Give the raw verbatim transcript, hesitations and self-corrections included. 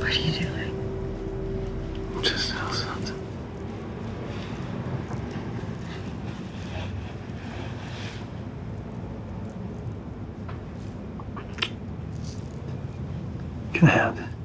What are you doing? Just tell something. Can I have it?